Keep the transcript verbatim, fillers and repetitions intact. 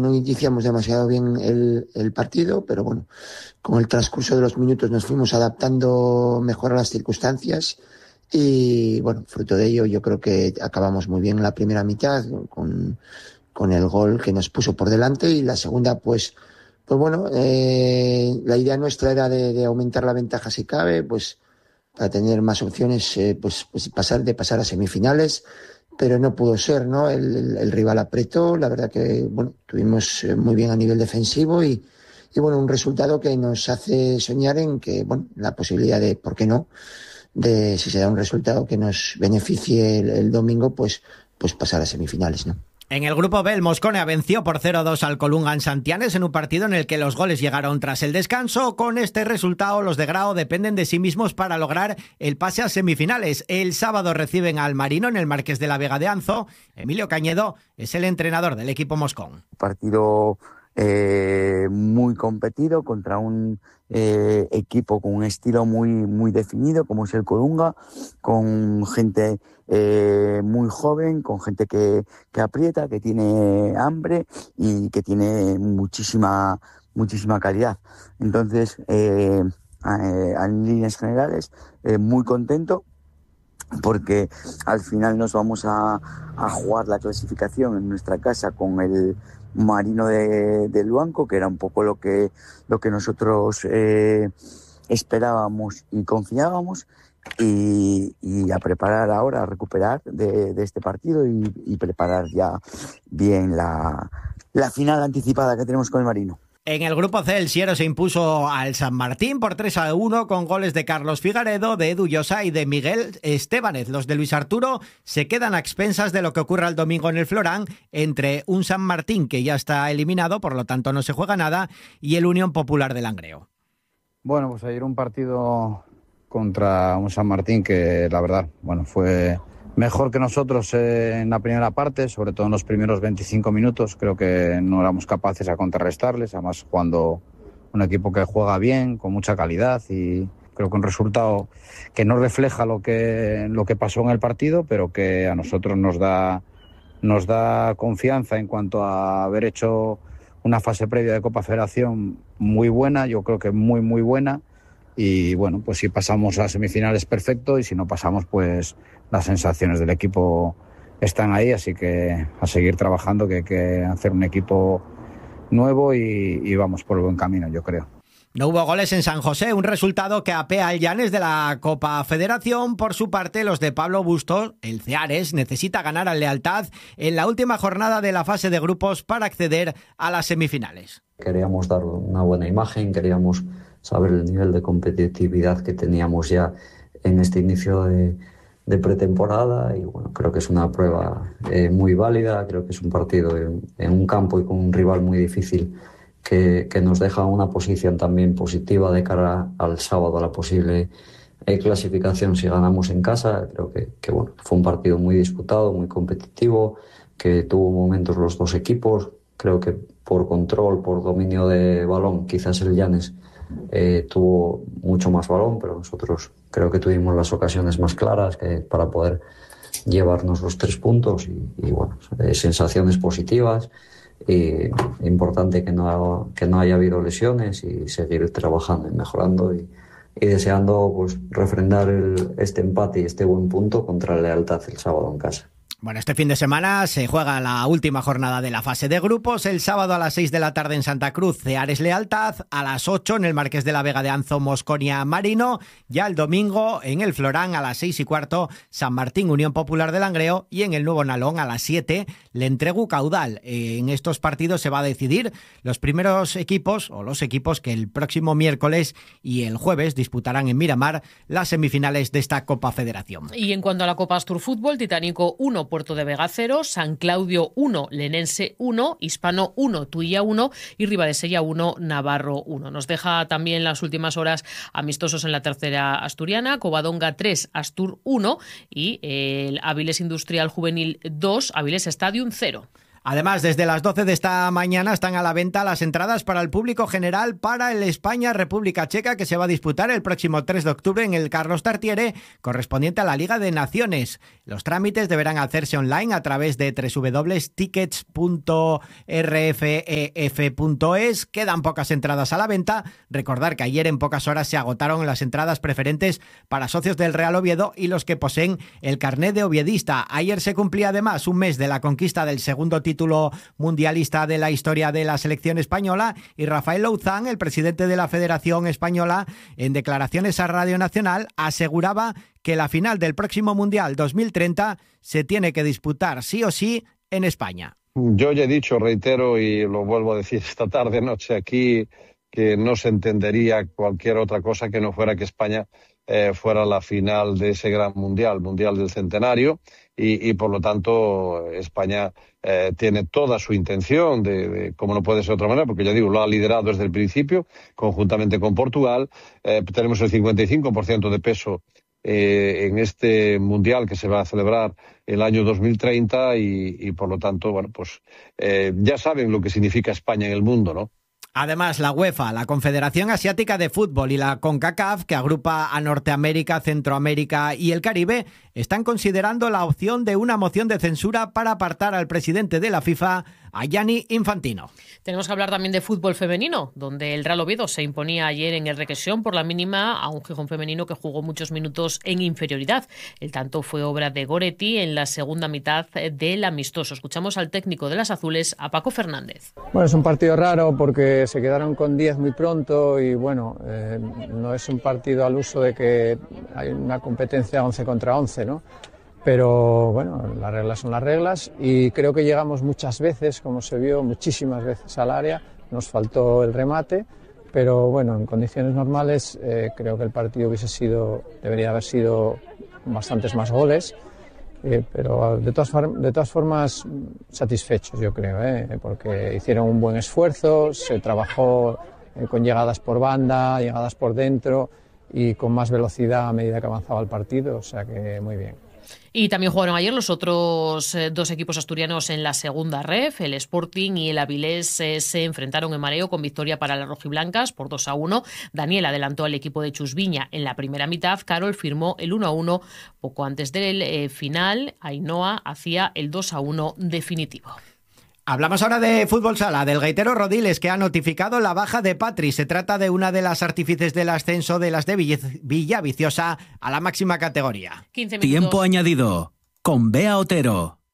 no iniciamos demasiado bien el, el partido, pero bueno, con el transcurso de los minutos nos fuimos adaptando mejor a las circunstancias y bueno, fruto de ello yo creo que acabamos muy bien la primera mitad con, con el gol que nos puso por delante y la segunda pues, pues bueno, eh, la idea nuestra era de, de aumentar la ventaja si cabe, pues para tener más opciones, eh, pues, pues pasar de pasar a semifinales, pero no pudo ser, ¿no? El, el, el rival apretó, la verdad que, bueno, tuvimos muy bien a nivel defensivo y, y, bueno, un resultado que nos hace soñar en que, bueno, la posibilidad de, ¿por qué no?, de si se da un resultado que nos beneficie el, el domingo, pues, pues pasar a semifinales, ¿no? En el grupo B, el Moscone venció por cero dos al Colunga en Santianes en un partido en el que los goles llegaron tras el descanso. Con este resultado, los de Grao dependen de sí mismos para lograr el pase a semifinales. El sábado reciben al Marino en el Marqués de la Vega de Anzo. Emilio Cañedo es el entrenador del equipo moscón. Partido eh, muy competido contra un eh, equipo con un estilo muy, muy definido como es el Colunga, con gente eh, muy joven, con gente que, que aprieta, que tiene hambre y que tiene muchísima, muchísima calidad. Entonces, eh, eh, en líneas generales, eh, muy contento porque al final nos vamos a, a jugar la clasificación en nuestra casa con el Marino de, de Luanco, que era un poco lo que, lo que nosotros eh, esperábamos y confiábamos, y, y a preparar ahora, a recuperar de, de este partido y, y preparar ya bien la, la final anticipada que tenemos con el Marino. En el grupo C, el Siero se impuso al San Martín por tres a uno con goles de Carlos Figaredo, de Edu Llosa y de Miguel Estébanez. Los de Luis Arturo se quedan a expensas de lo que ocurra el domingo en el Florán entre un San Martín que ya está eliminado, por lo tanto no se juega nada, y el Unión Popular de Langreo. Bueno, pues ayer un partido contra un San Martín que la verdad, bueno, fue mejor que nosotros en la primera parte, sobre todo en los primeros veinticinco minutos. Creo que no éramos capaces a contrarrestarles, además jugando un equipo que juega bien, con mucha calidad, y creo que un resultado que no refleja lo que, lo que pasó en el partido, pero que a nosotros nos da, nos da confianza en cuanto a haber hecho una fase previa de Copa Federación muy buena, yo creo que muy muy buena. Y bueno, pues si pasamos a semifinales, perfecto, y si no pasamos, pues las sensaciones del equipo están ahí, así que a seguir trabajando, que hay que hacer un equipo nuevo y, y vamos por el buen camino, yo creo. No hubo goles en San José, un resultado que apea al Llanes de la Copa Federación. Por su parte, los de Pablo Bustos, el Ceares, necesita ganar al Lealtad en la última jornada de la fase de grupos para acceder a las semifinales. Queríamos dar una buena imagen, queríamos saber el nivel de competitividad que teníamos ya en este inicio de, de pretemporada, y bueno, creo que es una prueba eh, muy válida, creo que es un partido en, en un campo y con un rival muy difícil que, que nos deja una posición también positiva de cara al sábado a la posible eh, clasificación si ganamos en casa. Creo que, que bueno, fue un partido muy disputado, muy competitivo, que tuvo momentos los dos equipos. Creo que por control, por dominio de balón, quizás el Llanes Eh, tuvo mucho más balón, pero nosotros creo que tuvimos las ocasiones más claras que para poder llevarnos los tres puntos y, y bueno, eh, sensaciones positivas. Y importante que no, que no haya habido lesiones y seguir trabajando y mejorando y, y deseando pues refrendar el, este empate y este buen punto contra el Lealtad el sábado en casa. Bueno, este fin de semana se juega la última jornada de la fase de grupos. El sábado a las seis de la tarde en Santa Cruz, Ceares Lealtad. A las ocho en el Marqués de la Vega de Anzo, Mosconia Marino. Ya el domingo en el Florán a las seis y cuarto, San Martín Unión Popular de Langreo. Y en el Nuevo Nalón a las siete, Le Entregu Caudal. En estos partidos se va a decidir los primeros equipos o los equipos que el próximo miércoles y el jueves disputarán en Miramar las semifinales de esta Copa Federación. Y en cuanto a la Copa Astur Fútbol, Titánico uno, Puerto de Vega cero, San Claudio uno, Lenense uno, Hispano uno, Tuilla uno y Ribadesella uno, Navarro uno. Nos deja también las últimas horas amistosos en la tercera asturiana, Covadonga tres, Astur uno y el Áviles Industrial Juvenil dos, Áviles Stadium cero. Además, desde las doce de esta mañana están a la venta las entradas para el público general para el España-República Checa, que se va a disputar el próximo tres de octubre en el Carlos Tartiere, correspondiente a la Liga de Naciones. Los trámites deberán hacerse online a través de doble u doble u doble u punto tickets punto r f e f punto es. Quedan pocas entradas a la venta. Recordar que ayer en pocas horas se agotaron las entradas preferentes para socios del Real Oviedo y los que poseen el carnet de oviedista. Ayer se cumplía además un mes de la conquista del segundo título título mundialista de la historia de la selección española, y Rafael Louzán, el presidente de la Federación Española, en declaraciones a Radio Nacional, aseguraba que la final del próximo Mundial dos mil treinta se tiene que disputar sí o sí en España. Yo ya he dicho, reitero y lo vuelvo a decir esta tarde, noche aquí, que no se entendería cualquier otra cosa que no fuera que España eh, fuera la final de ese gran Mundial, Mundial del Centenario, y, y por lo tanto España eh, tiene toda su intención de, de, como no puede ser de otra manera, porque ya digo, lo ha liderado desde el principio, conjuntamente con Portugal. Eh, tenemos el cincuenta y cinco por ciento de peso eh, en este Mundial que se va a celebrar el año dos mil treinta y, y por lo tanto, bueno, pues eh, ya saben lo que significa España en el mundo, ¿no? Además, la UEFA, la Confederación Asiática de Fútbol, y la CONCACAF, que agrupa a Norteamérica, Centroamérica y el Caribe, están considerando la opción de una moción de censura para apartar al presidente de la FIFA, a Gianni Infantino. Tenemos que hablar también de fútbol femenino, donde el Real Oviedo se imponía ayer en el Requesón por la mínima a un Gijón femenino que jugó muchos minutos en inferioridad. El tanto fue obra de Goretti en la segunda mitad del amistoso. Escuchamos al técnico de las azules, a Paco Fernández. Bueno, es un partido raro porque se quedaron con diez muy pronto y bueno, eh, no es un partido al uso de que hay una competencia once contra once, ¿no? Pero bueno, las reglas son las reglas y creo que llegamos muchas veces, como se vio, muchísimas veces al área. Nos faltó el remate, pero bueno, en condiciones normales eh, creo que el partido hubiese sido, debería haber sido bastantes más goles. Eh, pero de todas, de todas formas satisfechos, yo creo, ¿eh? Porque hicieron un buen esfuerzo, se trabajó eh, con llegadas por banda, llegadas por dentro y con más velocidad a medida que avanzaba el partido, o sea que muy bien. Y también jugaron ayer los otros eh, dos equipos asturianos en la segunda ref. El Sporting y el Avilés eh, se enfrentaron en mareo con victoria para las rojiblancas por dos a uno. Daniel adelantó al equipo de Chus Viña en la primera mitad. Carol firmó el uno a uno poco antes del eh, final. Ainhoa hacía el dos a uno definitivo. Hablamos ahora de fútbol sala, del gaitero Rodiles, que ha notificado la baja de Patri. Se trata de una de las artífices del ascenso de las de Villaviciosa a la máxima categoría. Tiempo añadido con Bea Otero.